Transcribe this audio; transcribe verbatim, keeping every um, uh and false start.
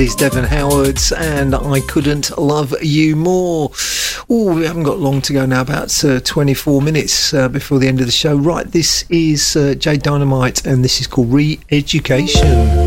is Devon Howard's and I Couldn't Love You More. Oh, we haven't got long to go now, about uh, twenty-four minutes uh, before the end of the show. Right, this is uh, Jay Dynamite and this is called Re-Education.